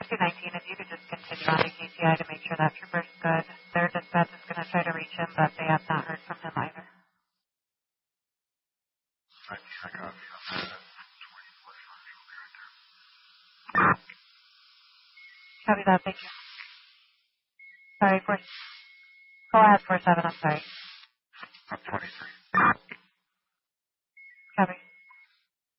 219, if you could just continue on to KTI to make sure that trooper's good. Their dispatch is going to try to reach him, but they have not heard from him either. I got it. Copy that, thank you. Sorry, go ahead, 47, I'm sorry. I'm 23. Copy.